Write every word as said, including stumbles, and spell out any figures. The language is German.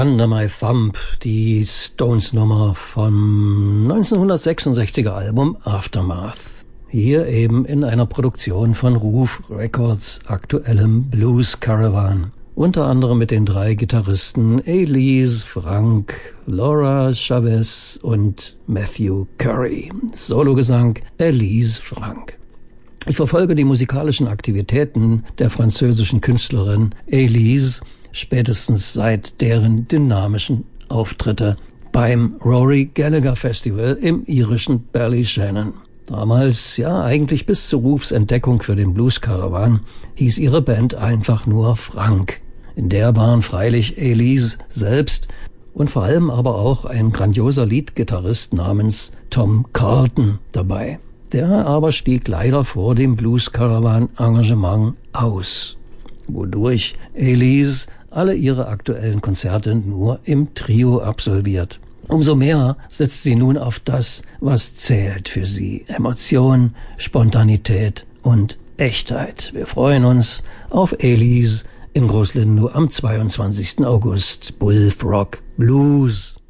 Under My Thumb, die Stones-Nummer vom neunzehnhundertsechsundsechziger Album Aftermath. Hier eben in einer Produktion von Ruf Records aktuellem Blues Caravan. Unter anderem mit den drei Gitarristen Elise, Frank, Laura Chavez und Matthew Curry. Sologesang Elise Frank. Ich verfolge die musikalischen Aktivitäten der französischen Künstlerin Elise spätestens seit deren dynamischen Auftritte beim Rory Gallagher Festival im irischen Ballyshannon. Damals, ja eigentlich bis zu Rufs Entdeckung für den Blues Caravan, hieß ihre Band einfach nur Frank. In der waren freilich Elise selbst und vor allem aber auch ein grandioser Leadgitarrist namens Tom Carlton dabei. Der aber stieg leider vor dem Blues Caravan Engagement aus, wodurch Elise alle ihre aktuellen Konzerte nur im Trio absolviert. Umso mehr setzt sie nun auf das, was zählt für sie. Emotion, Spontanität und Echtheit. Wir freuen uns auf Elise in Großlindow am zweiundzwanzigsten August. Bullfrog Blues.